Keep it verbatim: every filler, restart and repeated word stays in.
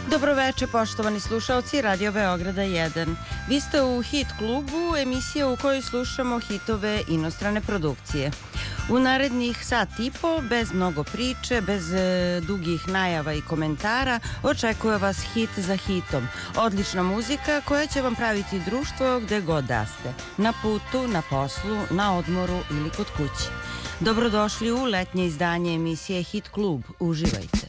Dobroveče, poštovani slušalci Radio Beograda jedan. Vi ste u Hit klubu, emisija u kojoj slušamo hitove inostrane produkcije. U narednih sat i po, bez mnogo priče, bez e, dugih najava i komentara, očekuje vas hit za hitom. Odlična muzika koja će vam praviti društvo gde god da ste. Na putu, na poslu, na odmoru ili kod kuće. Dobrodošli u letnje izdanje emisije Hit klub. Uživajte.